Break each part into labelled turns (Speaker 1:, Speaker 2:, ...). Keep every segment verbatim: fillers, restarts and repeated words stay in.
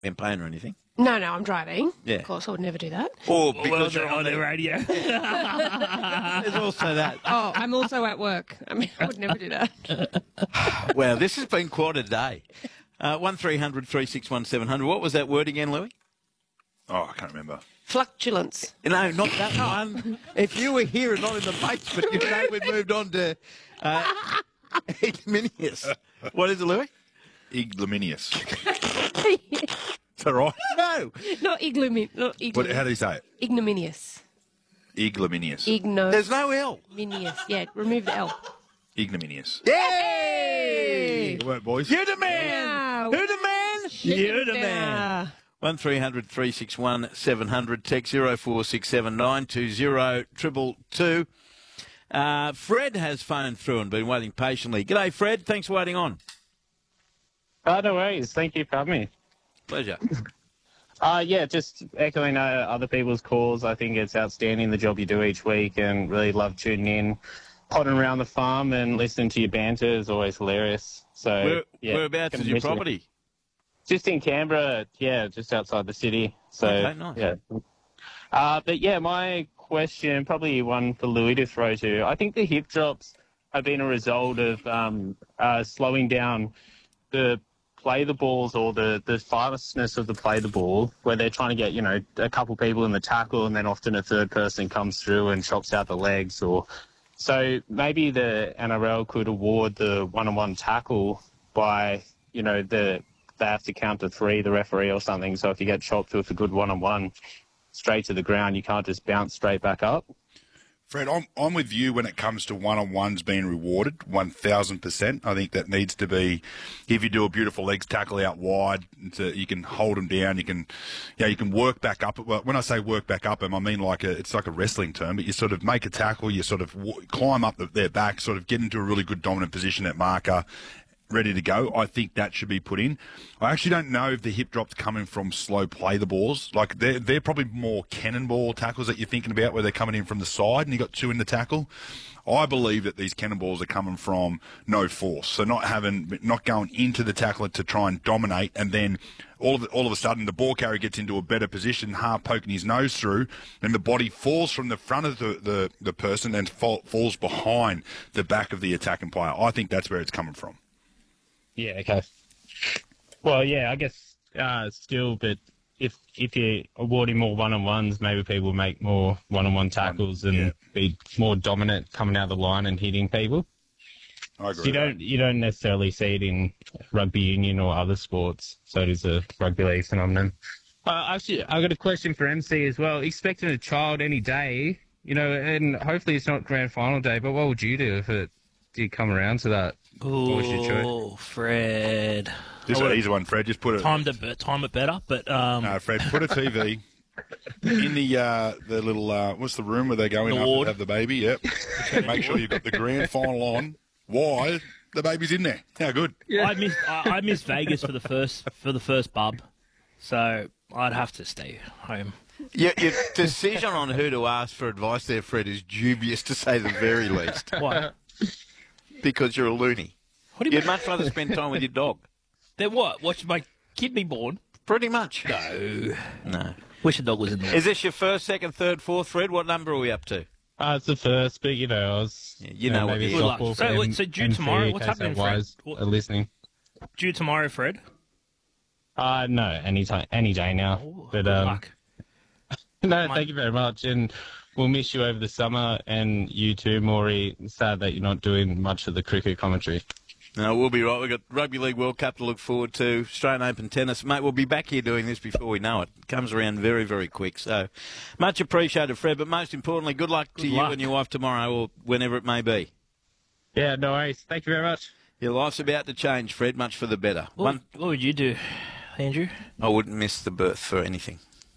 Speaker 1: in pain or anything.
Speaker 2: No, no, I'm driving.
Speaker 1: Yeah.
Speaker 2: Of course, I would never do that.
Speaker 1: Or because
Speaker 3: Well,
Speaker 1: you're on
Speaker 3: the
Speaker 1: the
Speaker 3: radio.
Speaker 1: There's also that.
Speaker 2: Oh, I'm also at work. I mean, I would never do that.
Speaker 1: Wow, this has been quite a day. Uh, one three hundred three six one seven hundred. What was that word again, Louis?
Speaker 4: Oh, I can't remember.
Speaker 2: Fluctuance.
Speaker 1: No, not that one. If you were here and not in the basement, you know we've moved on to uh, ignominious. What is it, Louis?
Speaker 4: Ignominious. Is that right?
Speaker 1: No.
Speaker 2: Not ignominious. Not ignominious.
Speaker 4: What, how do you say it?
Speaker 2: Ignominious.
Speaker 4: Ignominious.
Speaker 2: Ignominious.
Speaker 1: There's no L.
Speaker 2: Yeah, remove the L.
Speaker 4: Ignominious.
Speaker 1: Yay!
Speaker 4: Good work, boys.
Speaker 1: You're the man.
Speaker 2: Wow.
Speaker 1: Who the man? You're the man. One three hundred three six one seven hundred. Text zero four six seven nine two zero triple two. Uh, Fred has phoned through and been waiting patiently. G'day, Fred. Thanks for waiting on.
Speaker 5: Oh, no worries. Thank you for having me.
Speaker 1: Pleasure.
Speaker 5: Uh, yeah, just echoing uh, other people's calls. I think it's outstanding the job you do each week and really love tuning in, potting around the farm and listening to your banter is always hilarious. So,
Speaker 1: Where,
Speaker 5: yeah,
Speaker 1: whereabouts is your
Speaker 5: miss you.
Speaker 1: property?
Speaker 5: Just in Canberra, yeah, just outside the city. So,
Speaker 1: Okay, nice.
Speaker 5: yeah. Uh, but yeah, my question, probably one for Louis to throw to. I think the hip drops have been a result of um, uh, slowing down the play the balls or the, the fastness of the play the ball, where they're trying to get, you know, a couple people in the tackle and then often a third person comes through and chops out the legs. Or so maybe the N R L could award the one-on-one tackle by, you know, the they have to count to three, the referee or something. So if you get chopped with a good one-on-one straight to the ground, you can't just bounce straight back up.
Speaker 4: Fred, I'm, I'm with you when it comes to one-on-ones being rewarded, one thousand percent. I think that needs to be, if you do a beautiful legs tackle out wide, to, you can hold them down, you can you know, you can work back up. Well, when I say work back up them, I mean like a, it's like a wrestling term, but you sort of make a tackle, you sort of w- climb up the, their back, sort of get into a really good dominant position at marker, ready to go. I think that should be put in. I actually don't know if the hip drop's coming from slow play the balls. Like they're, they're probably more cannonball tackles that you're thinking about where they're coming in from the side and you got two in the tackle. I believe that these cannonballs are coming from no force. So not having, not going into the tackler to try and dominate and then all of, all of a sudden the ball carrier gets into a better position, half poking his nose through, and the body falls from the front of the, the, the person and fall, falls behind the back of the attacking player. I think that's where it's coming from.
Speaker 5: Yeah, okay. Well, yeah, I guess uh, still, but if if you're awarding more one-on-ones, maybe people make more one-on-one tackles and
Speaker 4: yeah.
Speaker 5: be more dominant coming out of the line and hitting people.
Speaker 4: I agree.
Speaker 5: So you don't you don't necessarily see it in rugby union or other sports. So it is a rugby league phenomenon. Uh, actually, I got a question for M C as well. Expecting a child any day, you know, and hopefully it's not grand final day. But what would you do if it did come around to that?
Speaker 3: Oh, Fred.
Speaker 4: Just an easy one, Fred. Just put it.
Speaker 3: Time to time it better, but um,
Speaker 4: No, Fred, put a T V in the uh, the little uh, what's the room where they go in
Speaker 3: The
Speaker 4: after
Speaker 3: ward.
Speaker 4: they have the baby? Yep. Make sure you've got the grand final on. Why the baby's in there? How good?
Speaker 3: I missed I, I missed Vegas for the first for the first bub, so I'd have to stay home.
Speaker 1: Your, your decision on who to ask for advice there, Fred, is dubious to say the very least.
Speaker 3: What?
Speaker 1: Because you're a loony.
Speaker 3: What do you
Speaker 1: You'd much rather spend time with your dog.
Speaker 3: Then what? Watch my kid be born?
Speaker 1: Pretty much.
Speaker 3: No.
Speaker 1: No.
Speaker 3: Wish a dog was in there.
Speaker 1: Is this your first, second, third, fourth, Fred? What number are we up to?
Speaker 5: Uh, it's the first, but you know, I was.
Speaker 1: Yeah, you know what
Speaker 5: maybe
Speaker 1: it is.
Speaker 5: softball
Speaker 3: Good luck.
Speaker 5: for
Speaker 3: So, wait,
Speaker 5: M-
Speaker 3: so due
Speaker 5: M C
Speaker 3: tomorrow,
Speaker 5: in
Speaker 3: what's
Speaker 5: case
Speaker 3: happening,
Speaker 5: our
Speaker 3: Fred?
Speaker 5: wives
Speaker 3: What-
Speaker 5: are listening.
Speaker 3: Due tomorrow, Fred?
Speaker 5: Uh, no, any time, any day now.
Speaker 3: Oh,
Speaker 5: but
Speaker 3: good
Speaker 5: um,
Speaker 3: luck.
Speaker 5: no,
Speaker 3: My-
Speaker 5: thank you very much, and we'll miss you over the summer, and you too, Maury. Sad that you're not doing much of the cricket commentary.
Speaker 1: No, we'll be right. We've got Rugby League World Cup to look forward to, Australian Open tennis. Mate, we'll be back here doing this before we know it. It comes around very, very quick. So much appreciated, Fred, but most importantly, good luck to
Speaker 3: Good
Speaker 1: you
Speaker 3: luck.
Speaker 1: and your wife tomorrow or whenever it may be.
Speaker 5: Yeah, no worries. Thank you very much.
Speaker 1: Your life's about to change, Fred, much for the better.
Speaker 3: What,
Speaker 1: One,
Speaker 3: what would you do, Andrew?
Speaker 1: I wouldn't miss the birth for anything.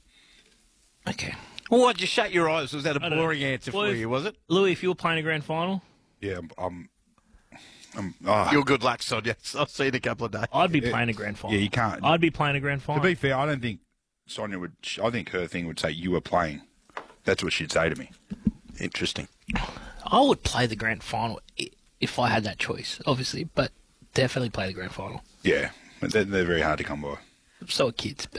Speaker 3: Okay.
Speaker 1: Well, why'd you shut your eyes? Was that a
Speaker 3: I don't
Speaker 1: boring
Speaker 3: know.
Speaker 1: answer
Speaker 3: Well,
Speaker 1: for
Speaker 3: if-
Speaker 1: you, was it?
Speaker 3: Louis, if you were playing a grand final,
Speaker 4: Yeah, I'm. I'm, I'm ah.
Speaker 1: Your good luck, Sonia. I'll see you in a couple of days.
Speaker 3: I'd be
Speaker 4: Yeah.
Speaker 3: playing a grand final.
Speaker 4: Yeah, you can't.
Speaker 3: I'd be playing a grand
Speaker 4: To
Speaker 3: final.
Speaker 4: be fair, I don't think Sonia would. I think her thing would say you were playing. That's what she'd say to me.
Speaker 1: Interesting.
Speaker 3: I would play the grand final i- if I had that choice, obviously, but definitely play the grand final.
Speaker 4: Yeah, they're, they're very hard to come by.
Speaker 3: So are kids, but